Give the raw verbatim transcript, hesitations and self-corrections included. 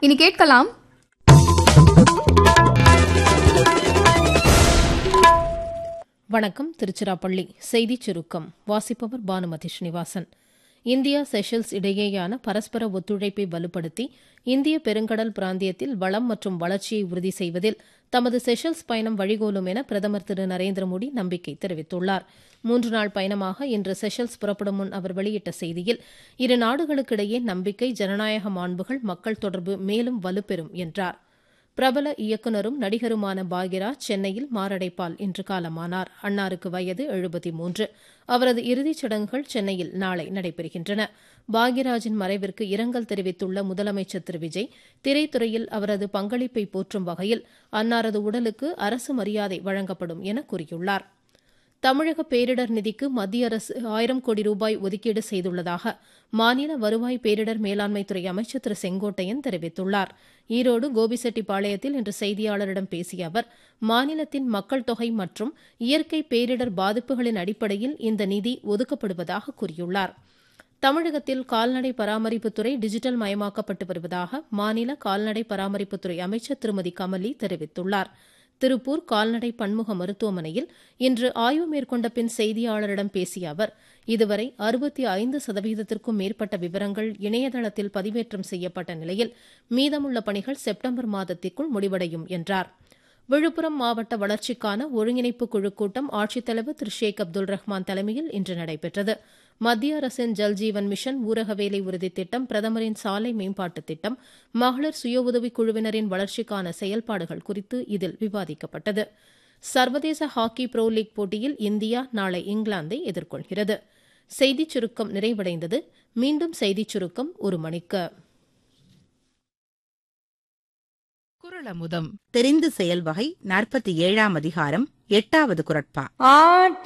இனி கேட்கலாம் வணக்கம். திருச்சிராப்பள்ளி செய்திச் சுருக்கம் வாசிப்பவர் பானுமதி ஸ்ரீனிவாசன். இந்தியா செஷல்ஸ் இடையேயான பரஸ்பர ஒத்துழைப்பை வலுப்படுத்தி இந்திய பெருங்கடல் பிராந்தியத்தில் வளம் மற்றும் வளர்ச்சியை உறுதி செய்வதில் தமது செஷல்ஸ் பயணம் வழிகோலும் என பிரதமர் திரு நரேந்திர மோடி நம்பிக்கை தெரிவித்துள்ளார். மூன்று நாள் பயணமாக இன்று செஷல்ஸ் புறப்படும் முன் அவர் வெளியிட்ட செய்தியில், இரு நாடுகளுக்கிடையே நம்பிக்கை, ஜனநாயக மாண்புகள், மக்கள் தொடர்பு மேலும் வலுப்பெறும் என்றார். பிரபல இயக்குநரும் நடிகருமான பாக்யராஜ் சென்னையில் மாரடைப்பால் இன்று காலமானார். அன்னாருக்கு வயது எழுபத்தி மூன்று. அவரது இறுதிச் சடங்குகள் சென்னையில் நாளை நடைபெறுகின்றன. பாக்யராஜின் மறைவிற்கு இரங்கல் தெரிவித்துள்ள முதலமைச்சர் திரு விஜய், திரைத்துறையில் அவரது பங்களிப்பை போற்றும் வகையில் அன்னாரது உடலுக்கு அரசு மரியாதை வழங்கப்படும் என கூறியுள்ளார். தமிழக பேரிடர் நிதிக்கு மத்திய அரசு ஆயிரம் கோடி ரூபாய் ஒதுக்கீடு செய்துள்ளதாக மாநில வருவாய் பேரிடர் மேலாண்மைத்துறை அமைச்சர் திரு செங்கோட்டையன் தெரிவித்துள்ளார். ஈரோடு கோபிசெட்டிப்பாளையத்தில் இன்று செய்தியாளரிடம் பேசிய அவர், மாநிலத்தின் மக்கள் தொகை மற்றும் இயற்கை பேரிடர் பாதிப்புகளின் அடிப்படையில் இந்த நிதி ஒதுக்கப்படுவதாக கூறியுள்ளார். தமிழகத்தில் கால்நடை பராமரிப்புத்துறை டிஜிட்டல் மயமாக்கப்பட்டு வருவதாக மாநில கால்நடை பராமரிப்புத்துறை அமைச்சர் திருமதி கமலி தெரிவித்துள்ளார். திருப்பூர் கால்நடை பன்முக மருத்துவமனையில் இன்று ஆய்வு மேற்கொண்ட பின் செய்தியாளரிடம் பேசிய அவர், இதுவரை அறுபத்தி ஐந்து சதவீதத்திற்கும் மேற்பட்ட விவரங்கள் இணையதளத்தில் பதிவேற்றம் செய்யப்பட்ட நிலையில் மீதமுள்ள பணிகள் செப்டம்பர் மாதத்திற்குள் முடிவடையும் என்றார். விழுப்புரம் மாவட்ட வளர்ச்சிக்கான ஒருங்கிணைப்பு குழு கூட்டம் ஆட்சித்தலைவர் திரு ஷேக் அப்துல் ரஹ்மான் தலைமையில் இன்று நடைபெற்றது. மத்திய அரசின் ஜல்ஜீவன் மிஷன், ஊரக வேலை உறுதி திட்டம், பிரதமரின் சாலை மேம்பாட்டுத் திட்டம், மகளிர் சுய உதவிக் குழுவினரின் வளர்ச்சிக்கான செயல்பாடுகள் குறித்து இதில் விவாதிக்கப்பட்டது. சர்வதேச ஹாக்கி புரோ லீக் போட்டியில் இந்தியா நாளை இங்கிலாந்தை எதிர்கொள்கிறது. செய்திச் சுருக்கம் நிறைவடைந்தது. மீண்டும் செய்திச் சுருக்கம் ஒரு மணிக்கு. குறளமுதம் தெரிந்து செயல் வகை நாற்பத்தி ஏழாம் அதிகாரம் எட்டாவது குறட்பா.